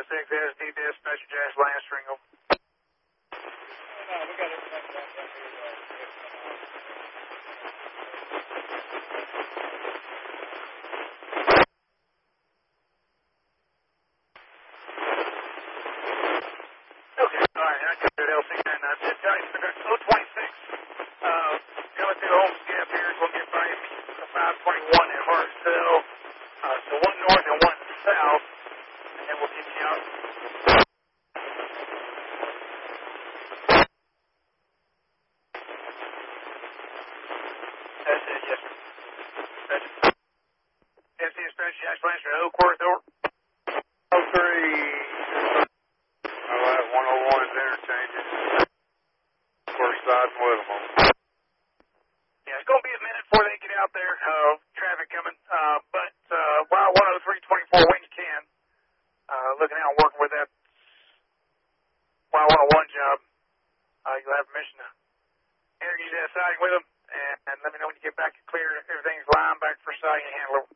SD dispatcher Jazz Landstring. No, we got everything down here. Okay, all right, I got it, LC99. This guy's 026. Going through the Holmes Gap here, we'll get by 521 at Hartsville. So one north and one south, and then we'll get you out. That's it, yes, sir. That's it. SD dispatcher Jazz Landstring, Oakworth, over. 03. All right, 101 is interchanges. First side and Whittemore. Yeah, it's going to be a minute before they get out there. Traffic coming. But while 103.24 when you can, looking out and working with that while 101 job, you'll have permission to interview that siding with them, and let me know when you get back to clear. Everything's lined back for siding and handle.